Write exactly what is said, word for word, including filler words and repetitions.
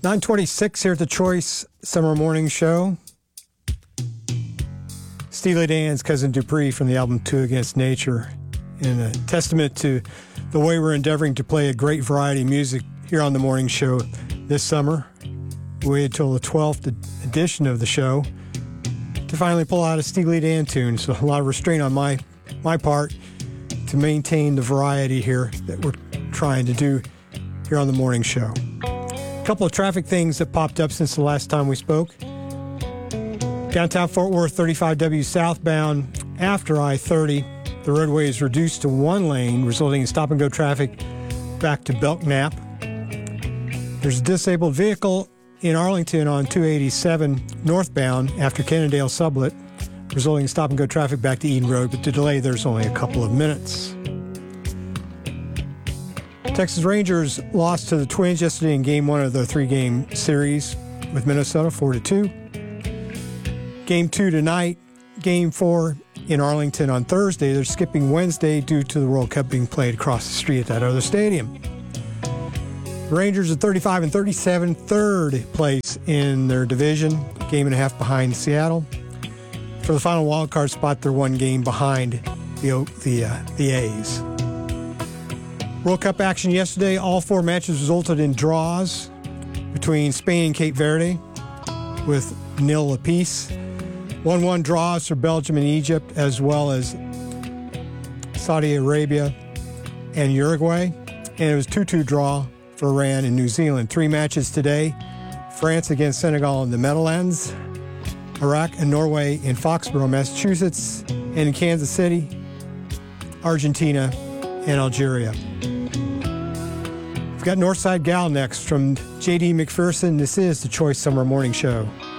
nine twenty-six here at the Choice Summer Morning Show. Steely Dan's Cousin Dupree from the album Two Against Nature. In a testament to the way we're endeavoring to play a great variety of music here on the morning show this summer. We waited till the twelfth edition of the show to finally pull out a Steely Dan tune. So a lot of restraint on my, my part to maintain the variety here that we're trying to do here on the morning show. A couple of traffic things that popped up since the last time we spoke. Downtown Fort Worth, thirty-five W southbound after I thirty. The roadway is reduced to one lane, resulting in stop-and-go traffic back to Belknap. There's a disabled vehicle in Arlington on two eighty-seven northbound after Cannondale Sublet, resulting in stop-and-go traffic back to Eden Road, but the delay there's only a couple of minutes. Texas Rangers lost to the Twins yesterday in Game one of the three-game series with Minnesota, four to two. Game two tonight, Game four in Arlington on Thursday. They're skipping Wednesday due to the World Cup being played across the street at that other stadium. The Rangers are thirty-five and thirty-seven, third place in their division, game and a half behind Seattle. For the final wildcard spot, they're one game behind the the uh, the A's. World Cup action yesterday, all four matches resulted in draws between Spain and Cape Verde with nil apiece. one one draws for Belgium and Egypt, as well as Saudi Arabia and Uruguay. And it was two two draw for Iran and New Zealand. Three matches today. France against Senegal in the Meadowlands. Iraq and Norway in Foxborough, Massachusetts. And in Kansas City, Argentina and Algeria. We've got Northside Gal next from J D McPherson. This is the Choice Summer Morning Show.